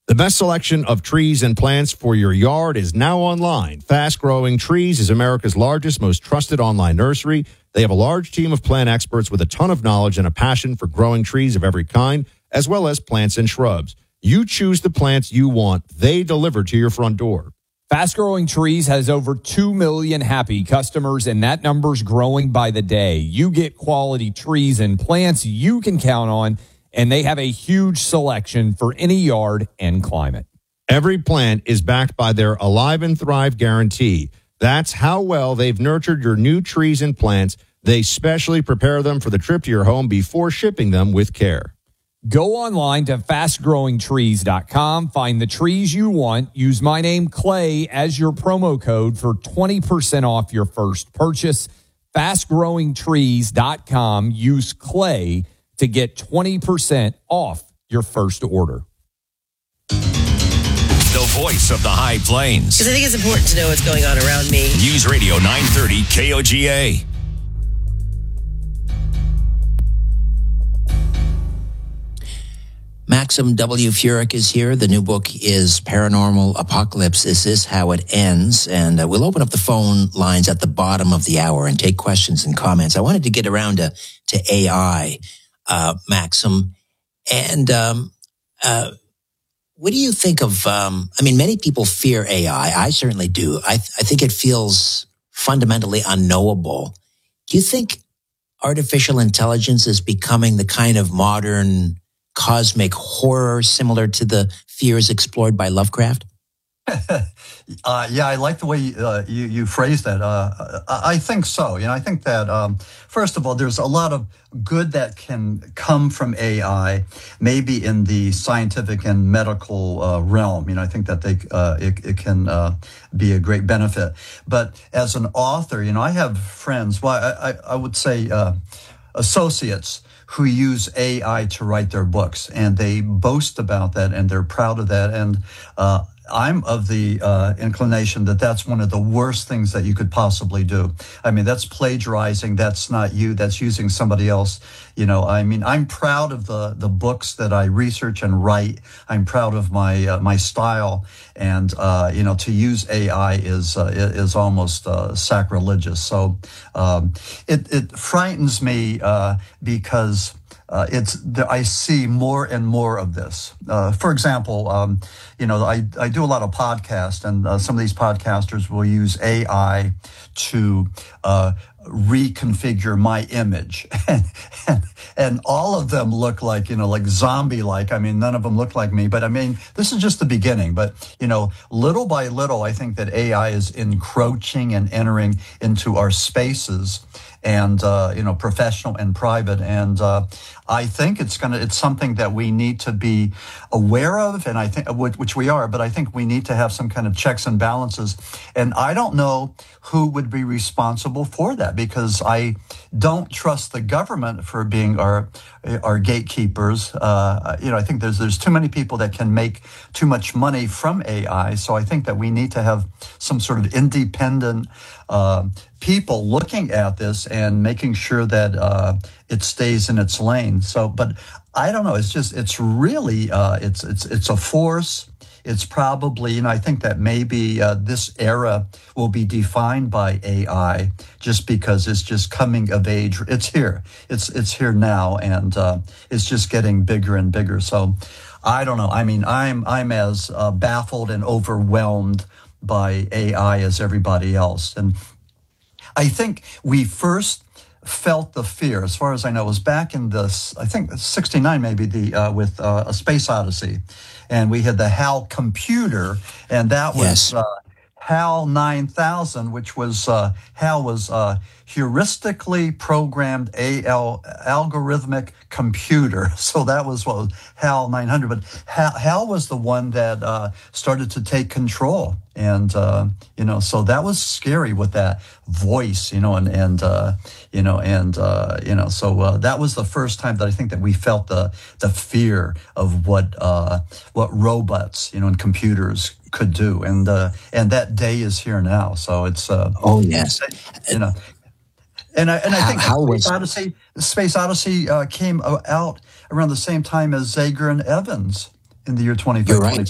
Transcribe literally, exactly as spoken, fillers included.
The best selection of trees and plants for your yard is now online. Fast Growing Trees is America's largest, most trusted online nursery. They have a large team of plant experts with a ton of knowledge and a passion for growing trees of every kind, as well as plants and shrubs. You choose the plants you want. They deliver to your front door. Fast Growing Trees has over two million happy customers, and that number's growing by the day. You get quality trees and plants you can count on, and they have a huge selection for any yard and climate. Every plant is backed by their Alive and Thrive guarantee. That's how well they've nurtured your new trees and plants. They specially prepare them for the trip to your home before shipping them with care. Go online to fast growing trees dot com. Find the trees you want. Use my name, Clay, as your promo code for twenty percent off your first purchase. fast growing trees dot com. Use Clay to get twenty percent off your first order. The voice of the High Plains. Because I think it's important to know what's going on around me. News Radio nine thirty K O G A. Maxim W. Furyk is here. The new book is Paranormal Apocalypse. Is This How It Ends? And uh, we'll open up the phone lines at the bottom of the hour and take questions and comments. I wanted to get around to, to A I, uh, Maxim. And um, uh, what do you think of, um, I mean, many people fear A I. I certainly do. I, th- I think it feels fundamentally unknowable. Do you think artificial intelligence is becoming the kind of modern cosmic horror similar to the fears explored by Lovecraft? uh, yeah, I like the way uh, you, you phrased that. Uh, I think so. You know, I think that, um, first of all, there's a lot of good that can come from A I, maybe in the scientific and medical uh, realm. You know, I think that they uh, it, it can uh, be a great benefit. But as an author, you know, I have friends, well, I, I, I would say uh, associates, who use A I to write their books, and they boast about that, and they're proud of that. And uh, I'm of the uh, inclination that that's one of the worst things that you could possibly do. I mean, that's plagiarizing. That's not you. That's using somebody else. You know, I mean, I'm proud of the the books that I research and write. I'm proud of my uh, my style, and uh, you know, to use A I is uh, is almost uh, sacrilegious. So um, it it frightens me uh, because. Uh, it's I see more and more of this. Uh, for example, um, you know, I, I do a lot of podcasts, and uh, some of these podcasters will use A I to uh, reconfigure my image, and, and and all of them look like, you know, like zombie-like. I mean, none of them look like me, but I mean, this is just the beginning. But you know, little by little, I think that A I is encroaching and entering into our spaces, and uh, you know, professional and private, and uh, I think it's gonna it's something that we need to be aware of, and I think which we are, but I think we need to have some kind of checks and balances, and I don't know who would be responsible for that, because I don't trust the government for being our our gatekeepers. Uh, you know, I think there's there's too many people that can make too much money from A I, so I think that we need to have some sort of independent uh, people looking at this and making sure that uh, it stays in its lane. So, but I don't know. It's just it's really uh, it's it's it's a force. It's probably, you know, I think that maybe uh, this era will be defined by A I just because it's just coming of age. It's here. It's it's here now, and uh, it's just getting bigger and bigger. So I don't know. I mean, I'm I'm as uh, baffled and overwhelmed by A I as everybody else. And I think we first felt the fear, as far as I know, was back in this, I think sixty-nine maybe, the uh, with uh, A Space Odyssey. And we had the HAL computer, and that was yes. uh, HAL nine thousand, which was, uh, HAL was uh, heuristically programmed A L algorithmic computer. So that was what was HAL nine hundred. But HAL, HAL was the one that uh, started to take control. And, uh, you know, so that was scary with that voice, you know, and, and uh, you know, and, uh, you know, so uh, that was the first time that I think that we felt the the fear of what uh, what robots, you know, and computers could do. And uh, and that day is here now. So it's, uh, oh, yes, you know, and I, and I think how, how Space was... Odyssey, Space Odyssey uh, came out around the same time as Zager and Evans in the year twenty-five. You're right.